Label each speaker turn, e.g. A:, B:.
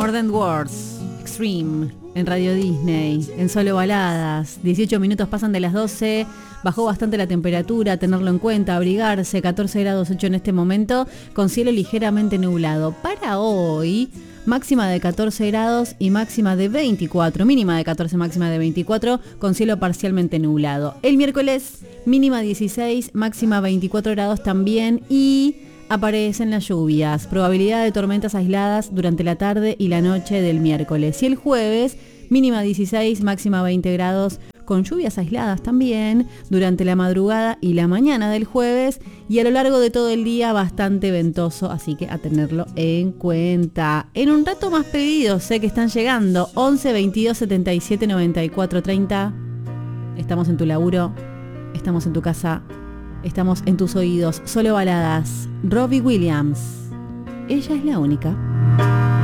A: More Than Words, Extreme, en Radio Disney, en Solo Baladas. 18 minutos pasan de las 12, bajó bastante la temperatura, tenerlo en cuenta, abrigarse, 14 grados 8 en este momento, con cielo ligeramente nublado. Para hoy, máxima de 14 grados y máxima de 24, mínima de 14, máxima de 24, con cielo parcialmente nublado. El miércoles, mínima 16, máxima 24 grados también y aparecen las lluvias, probabilidad de tormentas aisladas durante la tarde y la noche del miércoles. Y el jueves, mínima 16, máxima 20 grados, con lluvias aisladas también durante la madrugada y la mañana del jueves. Y a lo largo de todo el día bastante ventoso, así que a tenerlo en cuenta. En un rato más pedidos, sé que están llegando. 11 22 77 94 30. Estamos en tu laburo, estamos en tu casa, estamos en tus oídos. Solo Baladas, Robbie Williams. Ella es la única.